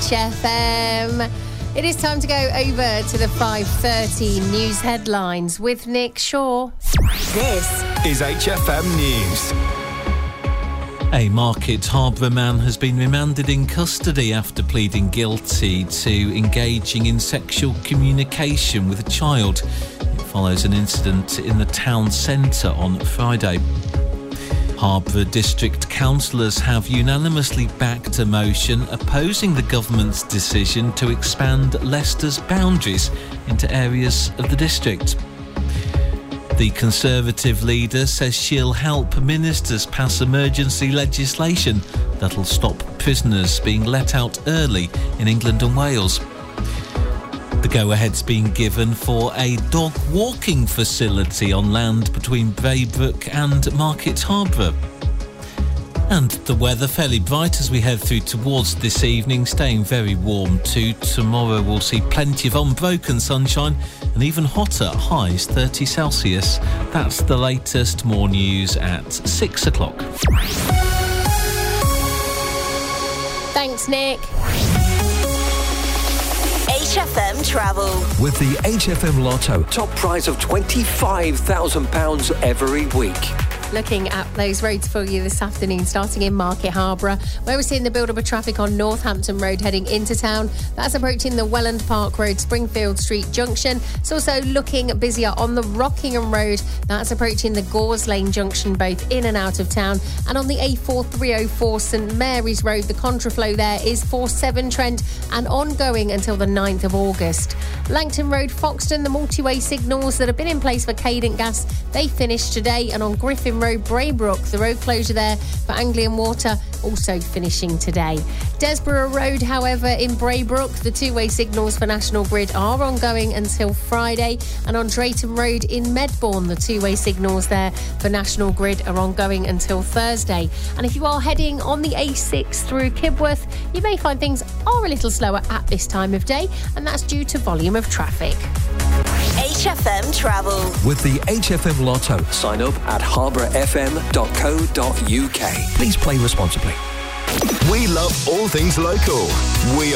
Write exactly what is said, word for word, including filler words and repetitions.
H F M. It is time to go over to the five thirty news headlines with Nick Shaw. This is H F M News. A Market Harborough man has been remanded in custody after pleading guilty to engaging in sexual communication with a child. It follows an incident in the town centre on Friday. Harborough District councillors have unanimously backed a motion opposing the government's decision to expand Leicester's boundaries into areas of the district. The Conservative leader says she'll help ministers pass emergency legislation that'll stop prisoners being let out early in England and Wales. The go-ahead's been given for a dog walking facility on land between Braybrook and Market Harborough. And the weather fairly bright as we head through towards this evening, staying very warm too. Tomorrow we'll see plenty of unbroken sunshine and even hotter, highs thirty Celsius. That's the latest. More news at six o'clock. Thanks, Nick. H F M Travel. With the H F M Lotto, top prize of twenty-five thousand pounds every week. Looking at those roads for you this afternoon, starting in Market Harborough, where we're seeing the build-up of traffic on Northampton Road heading into town. That's approaching the Welland Park Road, Springfield Street Junction. It's also looking busier on the Rockingham Road. That's approaching the Gores Lane Junction, both in and out of town. And on the A four three oh four St Mary's Road, the contraflow there is for Severn Trent and ongoing until the ninth of August. Langton Road, Foxton, the multi-way signals that have been in place for Cadent Gas, they finished today. And on Griffin Road, Braybrook, the road closure there for Anglian Water also finishing today. Desborough Road, however, in Braybrook, the two-way signals for National Grid are ongoing until Friday. And on Drayton Road in Medbourne, the two-way signals there for National Grid are ongoing until Thursday. And if you are heading on the A six through Kibworth, you may find things are a little slower at this time of day, and that's due to volume of traffic. H F M Travel. With the H F M Lotto, sign up at harborough f m dot co dot u k. Please play responsibly. We love all things local. We